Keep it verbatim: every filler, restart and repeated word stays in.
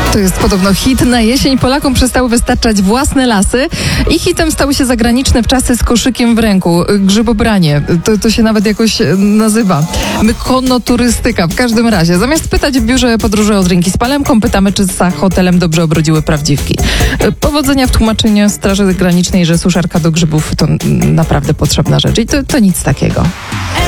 To jest podobno hit na jesień. Polakom przestały wystarczać własne lasy i hitem stały się zagraniczne wczasy z koszykiem w ręku. Grzybobranie. To, to się nawet jakoś nazywa. Mykonoturystyka. W każdym razie, zamiast pytać w biurze podróży o drinki z palemką, pytamy, czy za hotelem dobrze obrodziły prawdziwki. Powodzenia w tłumaczeniu Straży Granicznej, że suszarka do grzybów to naprawdę potrzebna rzecz. I to, to nic takiego.